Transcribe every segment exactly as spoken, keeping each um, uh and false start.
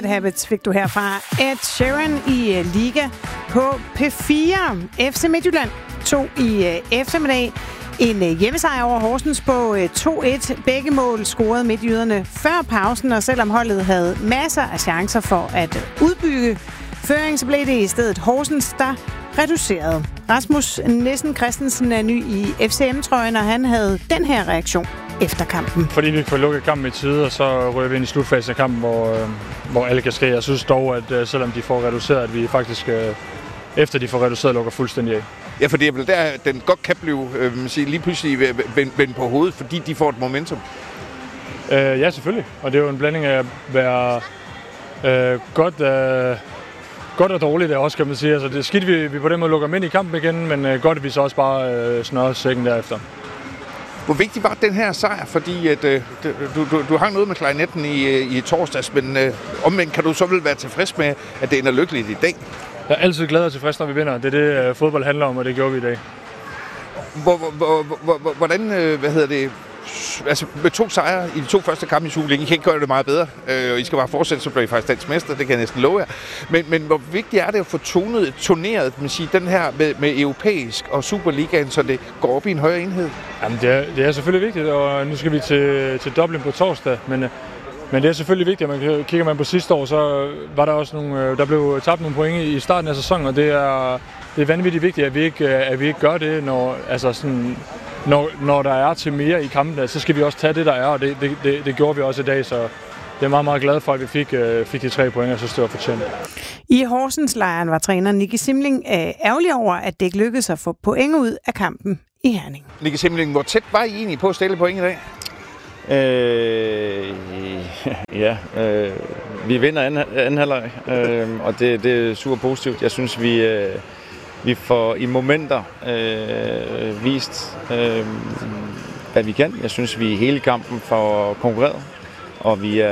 Bad Habits fik du herfra. Ed Sheeran i Liga på P fire. F C Midtjylland tog i eftermiddag en hjemmesejr over Horsens på to et. Begge mål scorede midtjyderne før pausen, og selvom holdet havde masser af chancer for at udbygge føring, så blev det i stedet Horsens, der reducerede. Rasmus Nissen Christensen er ny i F C M-trøjen, og han havde den her reaktion efter kampen. Fordi vi får lukket kampen i tide, og så rører vi ind i slutfasen af kampen, hvor, hvor alle kan ske. Jeg synes dog, at selvom de får reduceret, at vi faktisk, efter de får reduceret, lukker fuldstændig af. Ja, for det er vel der, den godt kan blive øh, sige, lige pludselig vendt vend på hovedet, fordi de får et momentum. Øh, ja, selvfølgelig. Og det er jo en blanding af at være øh, godt, øh, godt og dårligt, det også, kan man sige. Altså, det er skidt, vi, vi på den måde lukker dem ind i kampen igen, men øh, godt, at vi så også bare øh, snører sækken derefter. Hvor vigtig var den her sejr? Fordi at, øh, du, du, du hang noget med klarinetten i, i torsdags, men øh, omvendt kan du så vel være tilfreds med, at det ender lykkeligt i dag? Jeg er altid glad og tilfreds, når vi vinder. Det er det, fodbold handler om, og det gjorde vi i dag. Hvor, hvor, hvor, hvor, hvordan, hvad hedder det, altså med to sejre i de to første kampe i Superligaen, I kan ikke gøre det meget bedre, og I skal bare fortsætte, så bliver I faktisk dansk mester, det kan jeg næsten love jer. Men, men hvor vigtigt er det at få tonet, turneret, man siger, den her med, med europæisk og Superligaen, så det går op i en højere enhed? Jamen, det er, det er selvfølgelig vigtigt, og nu skal vi til, til Dublin på torsdag, men Men det er selvfølgelig vigtigt, at man kigger man på sidste år, så var der også nogle, der blev tabt nogle point i starten af sæsonen, og det er, det er vanvittigt vigtigt, at vi ikke, at vi ikke gør det, når, altså sådan, når, når der er til mere i kampen, så skal vi også tage det, der er, og det, det, det, det gjorde vi også i dag, så det er meget, meget glad for, at vi fik, fik de tre point, og så stod fortjent. I Horsens-lejren var træner Nicky Simling ærgerlig over, at det ikke lykkedes at få point ud af kampen i Herning. Nicky Simling, hvor tæt var I egentlig på at stille point i dag? Øh, ja, øh, vi vinder anden, anden halvleg, øh, og det, det er super positivt. Jeg synes, vi, øh, vi får i momenter øh, vist, øh, hvad vi kan. Jeg synes, vi i hele kampen får konkurreret, og vi er,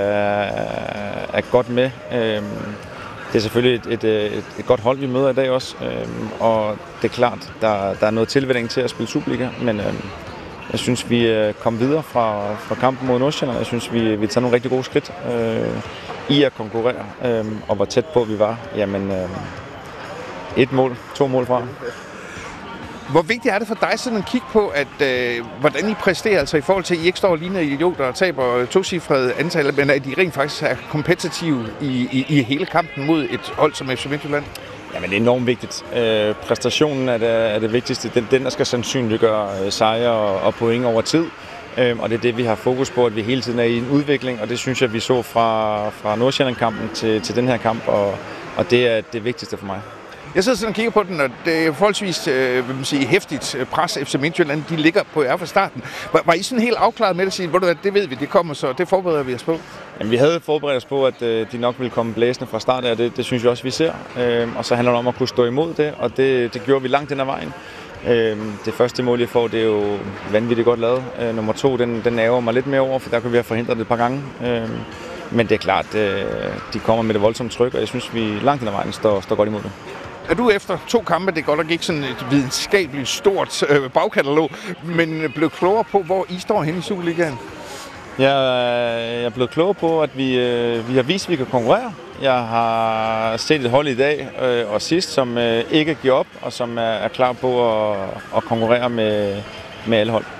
er godt med. Øh, det er selvfølgelig et, et, et, et godt hold, vi møder i dag også, øh, og det er klart, der, der er noget tilvænning til at spille Superliga, men øh, jeg synes, vi kom videre fra, fra kampen mod Nordsjælland. Jeg synes, vi, vi tager nogle rigtig gode skridt øh, i at konkurrere, øh, og hvor tæt på vi var. Jamen, øh, et mål, to mål fra. Hvor vigtigt er det for dig sådan at kigge på, at øh, hvordan I præsterer, altså i forhold til, at I ikke står og ligner idioter og taber tocifrede antal, men at I rent faktisk er kompetitive i, i, i hele kampen mod et hold som F C Midtjylland? Jamen, det er enormt vigtigt. Øh, præstationen er det, er det vigtigste. Den, den der skal sandsynliggøre øh, sejre og, og point over tid. Øh, og det er det, vi har fokus på, at vi hele tiden er i en udvikling. Og det synes jeg, vi så fra, fra Nordsjælland-kampen til, til den her kamp. Og, og det er det vigtigste for mig. Jeg sidder sådan og kigger på den, og det er forholdsvis øh, vil man sige, hæftigt pres. F C Midtjylland, de ligger på jer fra starten. Var, var I sådan helt afklaret med at sige, at det ved vi, det kommer, så det forbereder vi os på? Jamen, vi havde forberedt os på, at øh, de nok ville komme blæsende fra start af, og det, det synes vi også, vi ser. Øh, og så handler det om at kunne stå imod det, og det, det gjorde vi langt hen ad vejen. Øh, det første mål, jeg får, det er jo vanvittigt godt lavet. Øh, nummer to, den, den ærger mig lidt mere over, for der kunne vi have forhindret det et par gange. Øh, men det er klart, øh, de kommer med det voldsomme tryk, og jeg synes, vi langt hen ad vejen står, står godt imod det. Er du efter to kampe, det er godt nok ikke sådan et videnskabeligt stort øh, bagkatalog, men blev klogere på, hvor I står henne i Superligaen? Jeg er blevet klogere på, at vi, øh, vi har vist, at vi kan konkurrere. Jeg har set et hold i dag øh, og sidst, som øh, ikke giver op, og som er, er klar på at, at konkurrere med, med alle hold.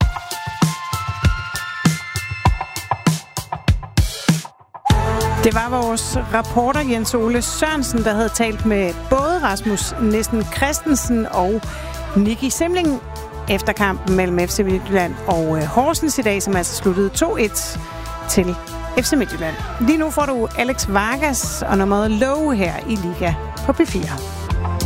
Det var vores reporter Jens Ole Sørensen, der havde talt med både Rasmus Nissen Christensen og Nicky Simling efter kampen mellem F C Midtjylland og Horsens i dag, som altså sluttede to et til F C Midtjylland. Lige nu får du Alex Vargas og nummeret Low her i Liga på P fire.